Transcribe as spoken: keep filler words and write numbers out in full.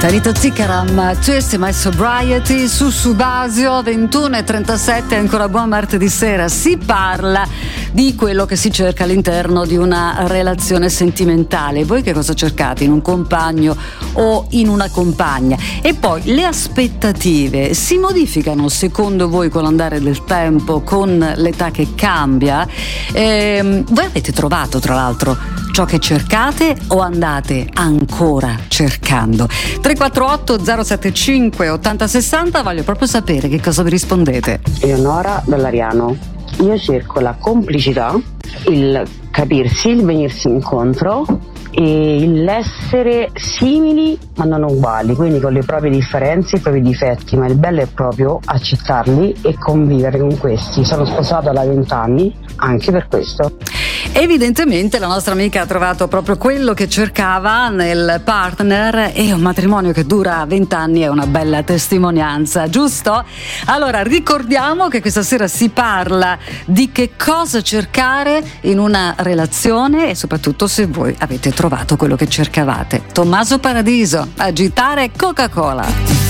Tanito Tikaram, Twist My Sobriety su Subasio, ventuno e trentasette, ancora buon martedì sera. Si parla di quello che si cerca all'interno di una relazione sentimentale. Voi che cosa cercate? In un compagno o in una compagna? E poi le aspettative si modificano secondo voi con l'andare del tempo, con l'età che cambia? Eh, voi avete trovato tra l'altro ciò che cercate o andate ancora cercando? tre quattro otto zero sette cinque otto zero sei zero, voglio proprio sapere che cosa vi rispondete. Eleonora dall'Ariano. Io cerco la complicità, il capirsi, il venirsi incontro e l'essere simili ma non uguali, quindi con le proprie differenze, i propri difetti, ma il bello è proprio accettarli e convivere con questi. Sono sposata da vent'anni anche per questo. Evidentemente la nostra amica ha trovato proprio quello che cercava nel partner, e un matrimonio che dura vent'anni è una bella testimonianza, giusto? Allora ricordiamo che questa sera si parla di che cosa cercare in una relazione e soprattutto se voi avete trovato quello che cercavate. Tommaso Paradiso, Agitare Coca-Cola.